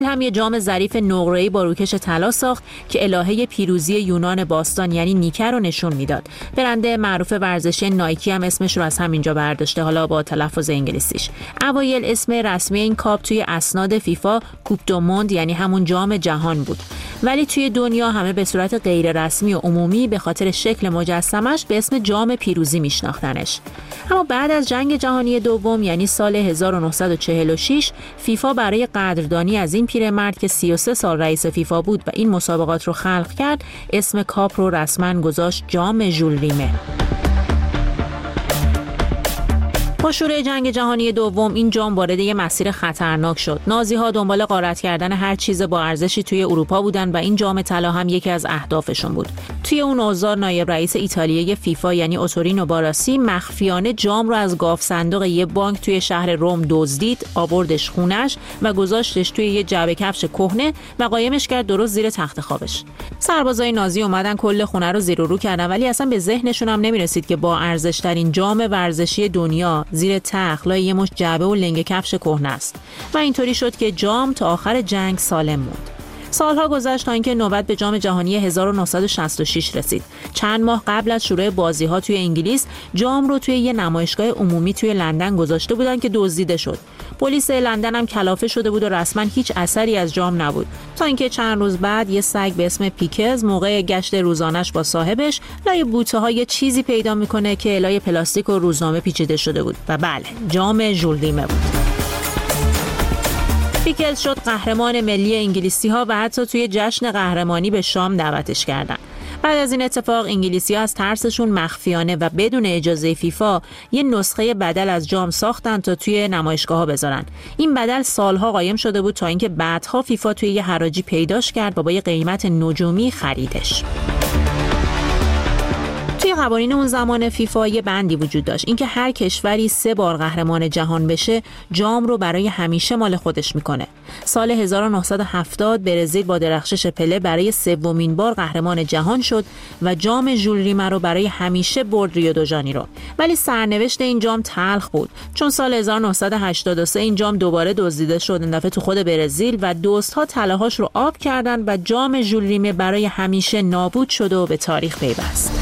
هم یه جام ظریف نقره‌ای با روکش طلا ساخت که الهه پیروزی یونان باستان یعنی نیکه رو نشون میداد. برند معروف ورزشی نایکی هم اسمش رو از همینجا برداشته، حالا با تلفظ انگلیسیش. اوایل اسم رسمی این کاپ توی اسناد فیفا کوپ دو موند یعنی همون جام جهان بود، ولی توی دنیا همه به صورت غیر رسمی و عمومی به خاطر شکل مجسمش به اسم جام پیروزی میشناختنش. اما بعد از جنگ جهانی دوم یعنی سال 1946 فیفا برای قدردانی از این پیرمرد که 33 سال رئیس فیفا بود و این مسابقات رو خلق کرد، اسم کاپ رو رسما گذاشت جام ژول ریمه. با شروع جنگ جهانی دوم این جام وارد یه مسیر خطرناک شد. نازی‌ها دنبال غارت کردن هر چیز با ارزشی توی اروپا بودن و این جام طلا هم یکی از اهدافشون بود. توی اون اوضاع نایب رئیس ایتالیایی فیفا یعنی اوتورینو باراسی مخفیانه جام رو از گاف صندوق یه بانک توی شهر روم دزدید، آوردش خونش و گذاشتش توی یه جعبه کفش کهنه و قایمش کرد درست زیر تخت خوابش. سربازای نازی اومدن کل خونه رو زیر و رو کردن، ولی اصلا به ذهنشون هم نمیرسید که با ارزش‌ترین جام ورزشی دنیا زیر تخت لای یه مش جعبه و لنگ کفش کهنه است. و اینطوری شد که جام تا آخر جنگ سالم موند. سالها گذشت تا اینکه نوبت به جام جهانی 1966 رسید. چند ماه قبل از شروع بازی‌ها توی انگلیس جام رو توی یه نمایشگاه عمومی توی لندن گذاشته بودن که دزدیده شد. پلیس لندن هم کلافه شده بود و رسما هیچ اثری از جام نبود، تا اینکه چند روز بعد یه سگ به اسم پیکز موقع گشت روزانش با صاحبش لای بوته‌ها یه چیزی پیدا میکنه که لای پلاستیک و روزنامه پیچیده شده بود و بله، جام ژول ریمه بود. پیکز شد قهرمان ملی انگلیسی‌ها و حتی توی جشن قهرمانی به شام دعوتش کردن. بعد از این اتفاق انگلیسی‌ها از ترسشون مخفیانه و بدون اجازه فیفا یه نسخه بدل از جام ساختن تا توی نمایشگاه‌ها بذارن. این بدل سالها قایم شده بود تا اینکه بعدها فیفا توی یه حراجی پیداش کرد و با یه قیمت نجومی خریدش. توی قوانین اون زمان فیفا یه بندی وجود داشت، اینکه هر کشوری 3 بار قهرمان جهان بشه جام رو برای همیشه مال خودش میکنه. سال 1970 برزیل با درخشش پله برای 3مین بار قهرمان جهان شد و جام ژول ریمه رو برای همیشه برد ریو دو ژانیرو. ولی سرنوشت این جام تلخ بود، چون سال 1983 این جام دوباره دزدیده شد، این دفعه تو خود برزیل، و دزدها طلاهاش رو آب کردن و جام ژول ریمه برای همیشه نابود شد و به تاریخ پیوست.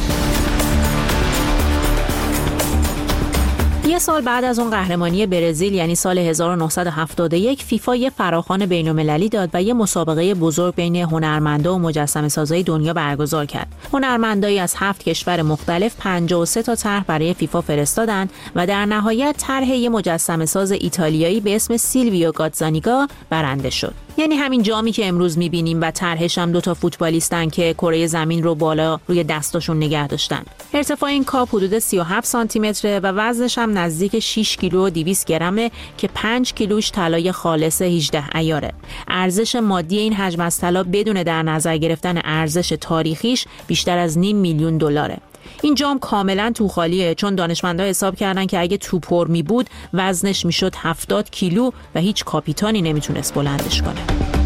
یه سال بعد از اون قهرمانی برزیل یعنی سال 1971 فیفا یه فراخوان بین‌المللی داد و یه مسابقه بزرگ بین هنرمندا و مجسمه‌سازای دنیا برگزار کرد. هنرمندایی از 7 کشور مختلف 53 تا طرح برای فیفا فرستادن و در نهایت طرح یه مجسمه‌ساز ایتالیایی به اسم سیلویو گاتزانیگا برنده شد. یعنی همین جامی که امروز می‌بینیم و طرحش هم 2 تا فوتبالیستن که کره زمین رو بالا روی دستاشون نگه داشتن. ارتفاع این کاپ حدود 37 سانتی متره و وزنش هم نزدیک 6 کیلو و 200 گرمه که 5 کیلوش طلای خالص 18 عیاره. ارزش مادی این حجم از طلا بدون در نظر گرفتن ارزش تاریخیش بیشتر از $500,000 دلاره. این جام کاملا تو خالیه، چون دانشمندان حساب کردن که اگه تو پر می بود وزنش میشد 70 کیلو و هیچ کاپیتانی نمیتونست بلندش کنه.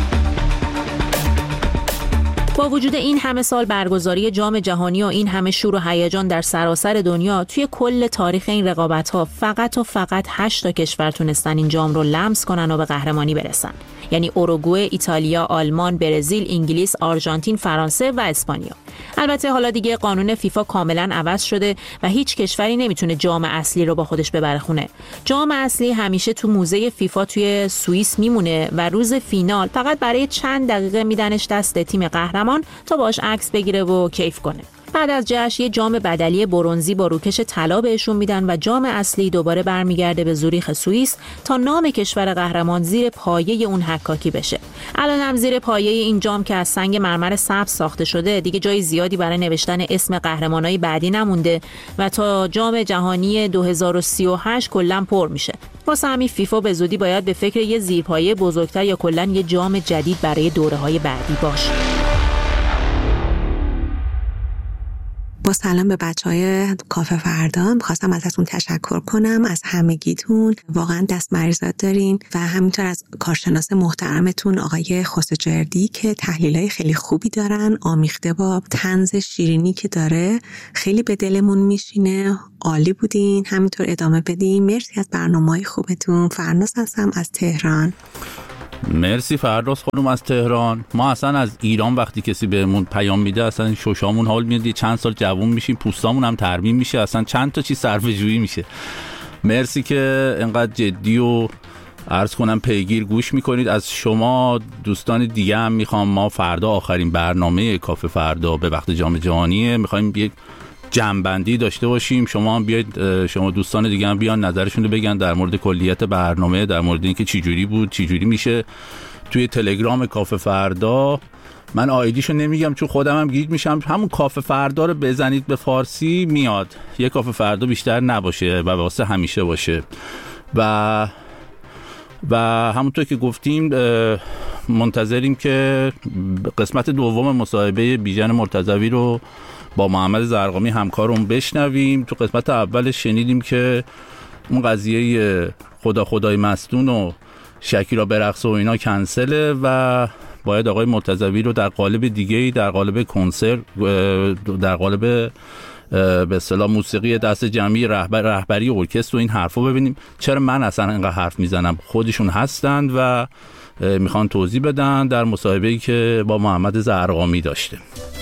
با وجود این همه سال برگزاری جام جهانی و این همه شور و هیجان در سراسر دنیا، توی کل تاریخ این رقابت‌ها فقط 8 تا کشور تونستن این جام رو لمس کنن و به قهرمانی برسن. یعنی اوروگوئه، ایتالیا، آلمان، برزیل، انگلیس، آرژانتین، فرانسه و اسپانیا. البته حالا دیگه قانون فیفا کاملا عوض شده و هیچ کشوری نمیتونه جام اصلی رو با خودش ببره خونه. جام اصلی همیشه تو موزه فیفا توی سوئیس میمونه و روز فینال فقط برای چند دقیقه میدنش دست تیم قهرمان تا باش عکس بگیره و کیف کنه. بعد از جشن یه جام بدلی برنزی با روکش طلا بهشون میدن و جام اصلی دوباره برمیگرده به زوریخ سوئیس تا نام کشور قهرمان زیر پایه اون حکاکی بشه. الان هم زیر پایه این جام که از سنگ مرمر سبز ساخته شده دیگه جای زیادی برای نوشتن اسم قهرمانای بعدی نمونده و تا جام جهانی 2038 کلاً پر میشه. واسه همین فیفا به زودی باید به فکر یه زیرپایه بزرگتر یا کلاً یه جام جدید برای دوره‌های بعدی باشه. با سلام به بچهای کافه فردا، می‌خواستم ازتون تشکر کنم از همگیتون. واقعا دست مریضات دارین و همینطور از کارشناس محترمتون آقای خوسجردی که تحلیلای خیلی خوبی دارن، آمیخته با طنز شیرینی که داره، خیلی به دلمون میشینه. عالی بودین، همینطور ادامه بدین. مرسی از برنامه‌های خوبتون. فرناز هستم از تهران. مرسی فردوس خانم از تهران. ما اصلا از ایران وقتی کسی بهمون پیام میده اصلا شوشامون حال میاد، چند سال جوون میشیم، پوستامون هم ترمیم میشه، اصلا چند تا چیز صرفه جویی میشه. مرسی که انقدر جدی و عرض کنم پیگیر گوش میکنید. از شما دوستان دیگه هم میخوام، ما فردا آخرین برنامه کافه فردا به وقت جام جهانیه، میخوایم یک جمع‌بندی داشته باشیم. شما هم بیاید، شما دوستان دیگه هم بیان نظرشون رو بگن در مورد کلیت برنامه، در مورد اینکه چی جوری بود، چی جوری میشه. توی تلگرام کافه فردا، من آیدیشو نمیگم چون خودم هم گیج میشم، همون کافه فردا رو بزنید به فارسی میاد. یک کافه فردا بیشتر نباشه و واسه همیشه باشه. و همونطور که گفتیم منتظریم که قسمت دوم مصاحبه بیژن مرتضوی رو با محمد زرقامی همکارمون بشنویم. تو قسمت اول شنیدیم که اون قضیه خدای مستون و شکیرا برقص و اینا کنسله و باید آقای مرتضوی رو در قالب دیگه‌ای، در قالب کنسرت، در قالب به اصطلاح موسیقی دست جمعی، رهبری ارکستر و این حرفا ببینیم. چرا من اصلا اینقدر حرف میزنم؟ خودشون هستند و میخوان توضیح بدن در مصاحبه‌ای که با محمد زرقامی داشته.